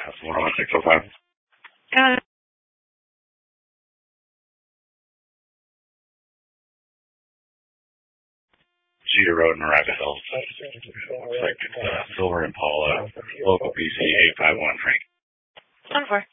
That's 11605. Got it. Cedar Road, Moraga Hills. Looks like it's Silver Impala, local PC 851 Frank. 1-4.